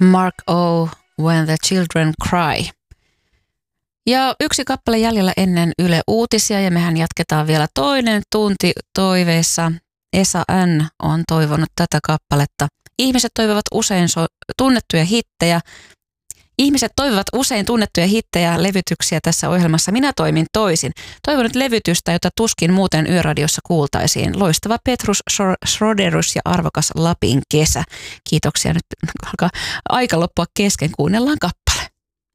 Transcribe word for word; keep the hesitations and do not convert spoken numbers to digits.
Mark O. When the Children Cry. Ja yksi kappale jäljellä ennen Yle Uutisia ja mehän jatketaan vielä toinen tunti toiveissa. Esa N. on toivonut tätä kappaletta. Ihmiset toivovat usein so- tunnettuja hittejä. Ihmiset toivovat usein tunnettuja hittejä, levytyksiä tässä ohjelmassa. Minä toimin toisin. Toivon nyt levytystä, jota tuskin muuten Yöradiossa kuultaisiin. Loistava Petrus Schroderus ja arvokas Lapin kesä. Kiitoksia. Nyt alkaa aika loppua kesken. Kuunnellaan kappale.